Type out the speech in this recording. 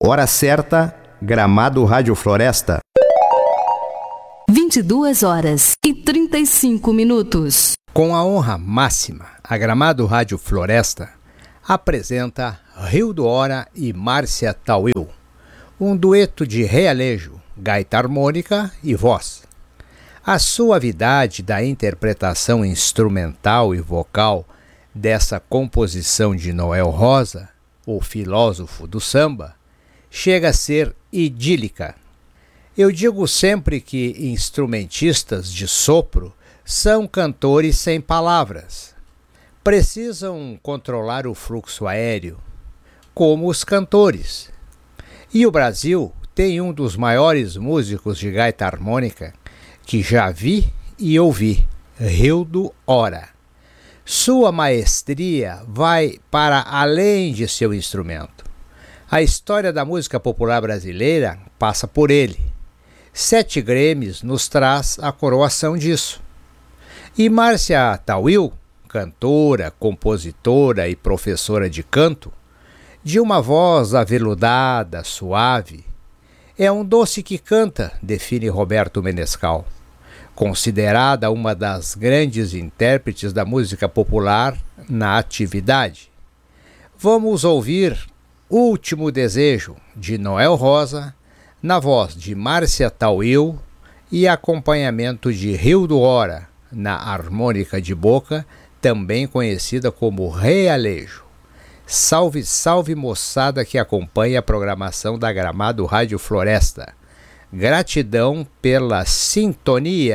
Hora certa, Gramado Rádio Floresta. 22h35. Com a honra máxima, a Gramado Rádio Floresta apresenta Hildo Hora e Márcia Tawil, um dueto de realejo, gaita harmônica e voz. A suavidade da interpretação instrumental e vocal dessa composição de Noel Rosa, o filósofo do samba, chega a ser idílica. Eu digo sempre que instrumentistas de sopro são cantores sem palavras. Precisam controlar o fluxo aéreo, como os cantores. E o Brasil tem um dos maiores músicos de gaita harmônica que já vi e ouvi, Hildo Hora. Sua maestria vai para além de seu instrumento. A história da música popular brasileira passa por ele. 7 Grêmios nos traz a coroação disso. E Márcia Tawil, cantora, compositora e professora de canto, de uma voz aveludada, suave, é um doce que canta, define Roberto Menescal, considerada uma das grandes intérpretes da música popular na atividade. Vamos ouvir Último Desejo, de Noel Rosa, na voz de Márcia Tawil e acompanhamento de Hildo Hora, na harmônica de boca, também conhecida como realejo. Salve, salve moçada que acompanha a programação da Gramado Rádio Floresta. Gratidão pela sintonia.